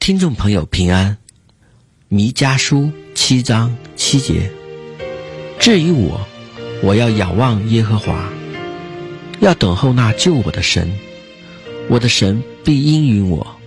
听众朋友平安。弥迦书7章7节，至于我要仰望耶和华，要等候那救我的神，我的神必应允我。